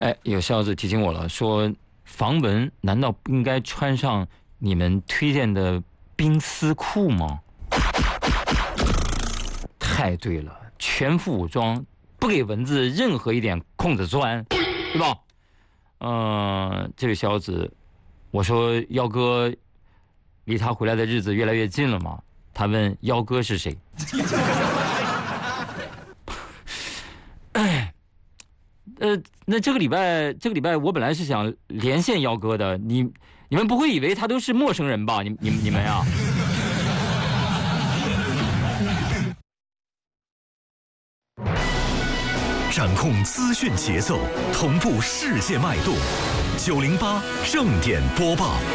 哎，有小子提醒我了，说防蚊难道不应该穿上你们推荐的冰丝裤吗？太对了，全副武装，不给蚊子任何一点空子钻，对吧？这位小子，我说幺哥离他回来的日子越来越近了嘛。他问幺哥是谁？那这个礼拜我本来是想连线幺哥的，你们不会以为他都是陌生人吧？你们呀？ 掌控资讯节奏，同步世界脉动，908正点播报。